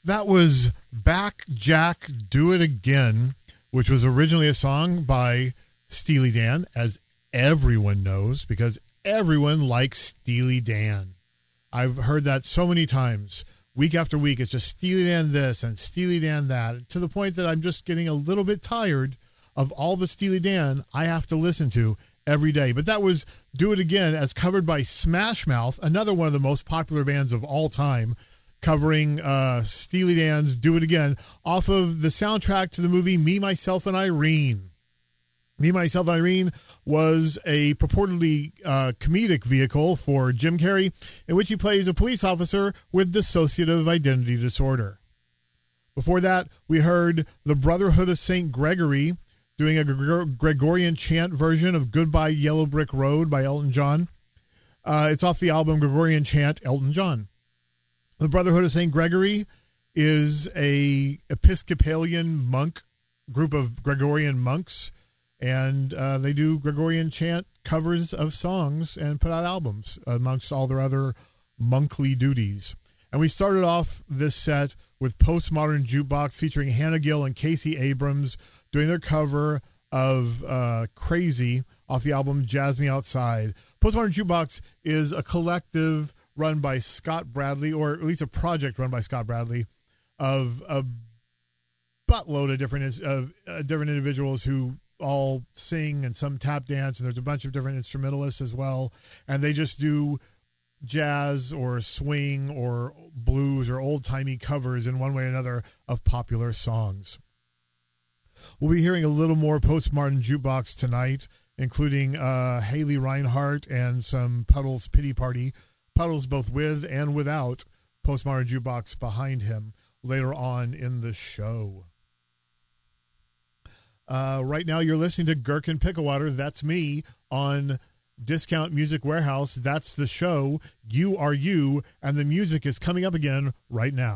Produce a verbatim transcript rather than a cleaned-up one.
That was Back Jack Do It Again, which was originally a song by Steely Dan, as everyone knows, because everyone likes Steely Dan. I've heard that so many times. Week after week, it's just Steely Dan this and Steely Dan that, to the point that I'm just getting a little bit tired of all the Steely Dan I have to listen to every day. But that was Do It Again, as covered by Smash Mouth, another one of the most popular bands of all time, covering uh, Steely Dan's Do It Again off of the soundtrack to the movie Me, Myself, and Irene. Me, Myself, and Irene was a purportedly uh, comedic vehicle for Jim Carrey, in which he plays a police officer with dissociative identity disorder. Before that, we heard the Brotherhood of Saint Gregory doing a Gregor- Gregorian chant version of Goodbye Yellow Brick Road by Elton John. Uh, it's off the album Gregorian Chant, Elton John. The Brotherhood of Saint Gregory is a Episcopalian monk group of Gregorian monks, and uh, they do Gregorian chant covers of songs and put out albums amongst all their other monkly duties. And we started off this set with Postmodern Jukebox featuring Hannah Gill and Casey Abrams doing their cover of uh, Crazy off the album Jazz Me Outside. Postmodern Jukebox is a collective run by Scott Bradley, or at least a project run by Scott Bradley, of a buttload of different, of, uh, different individuals who all sing and some tap dance, and there's a bunch of different instrumentalists as well, and they just do jazz or swing or blues or old-timey covers in one way or another of popular songs. We'll be hearing a little more Postmodern Jukebox tonight, including uh, Haley Reinhart and some Puddles Pity Party, Puddles both with and without Postmodern Jukebox behind him later on in the show. Uh, right now, you're listening to Gherkin Picklewater. That's me on Discount Music Warehouse. That's the show. You are you, and the music is coming up again right now.